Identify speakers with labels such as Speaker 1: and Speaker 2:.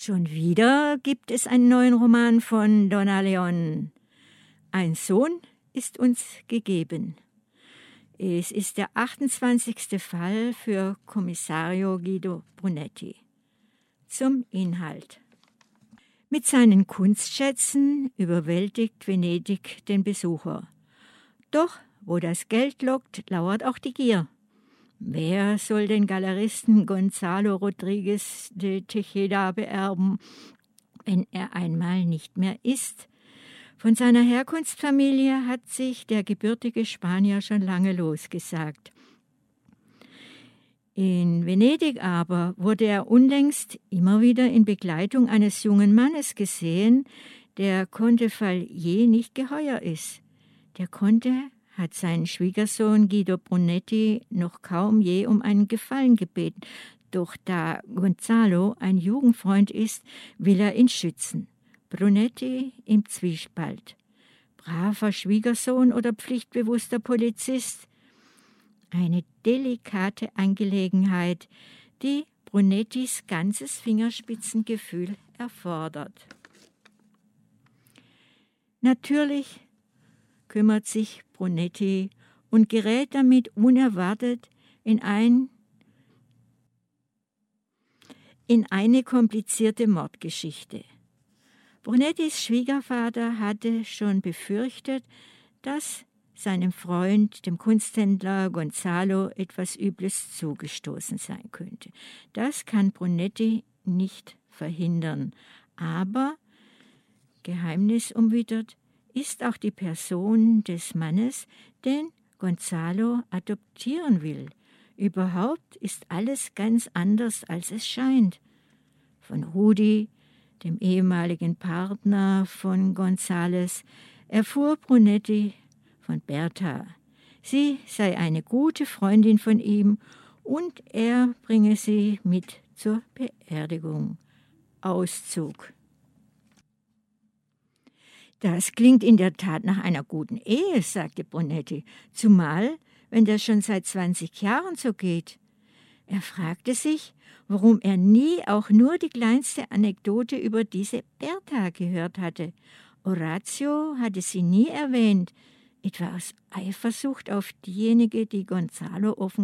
Speaker 1: Schon wieder gibt es einen neuen Roman von Donna Leon. Ein Sohn ist uns gegeben. Es ist der 28. Fall für Kommissario Guido Brunetti. Zum Inhalt. Mit seinen Kunstschätzen überwältigt Venedig den Besucher. Doch wo das Geld lockt, lauert auch die Gier. Wer soll den Galeristen Gonzalo Rodriguez de Tejeda beerben, wenn er einmal nicht mehr ist? Von seiner Herkunftsfamilie hat sich der gebürtige Spanier schon lange losgesagt. In Venedig aber wurde er unlängst immer wieder in Begleitung eines jungen Mannes gesehen, der Conte-Fallier nicht geheuer ist. Der Conte hat seinen Schwiegersohn Guido Brunetti noch kaum je um einen Gefallen gebeten. Doch da Gonzalo ein Jugendfreund ist, will er ihn schützen. Brunetti im Zwiespalt. Braver Schwiegersohn oder pflichtbewusster Polizist? Eine delikate Angelegenheit, die Brunettis ganzes Fingerspitzengefühl erfordert. Natürlich kümmert sich Brunetti und gerät damit unerwartet in eine komplizierte Mordgeschichte. Brunettis Schwiegervater hatte schon befürchtet, dass seinem Freund, dem Kunsthändler Gonzalo, etwas Übles zugestoßen sein könnte. Das kann Brunetti nicht verhindern. Aber, geheimnisumwittert, ist auch die Person des Mannes, den Gonzalo adoptieren will. Überhaupt ist alles ganz anders, als es scheint. Von Rudi, dem ehemaligen Partner von Gonzales, erfuhr Brunetti von Bertha. Sie sei eine gute Freundin von ihm und er bringe sie mit zur Beerdigung. Auszug. Das klingt in der Tat nach einer guten Ehe, sagte Brunetti, zumal, wenn das schon seit 20 Jahren so geht. Er fragte sich, warum er nie auch nur die kleinste Anekdote über diese Bertha gehört hatte. Orazio hatte sie nie erwähnt, etwa aus Eifersucht auf diejenige, die Gonzalo offenbar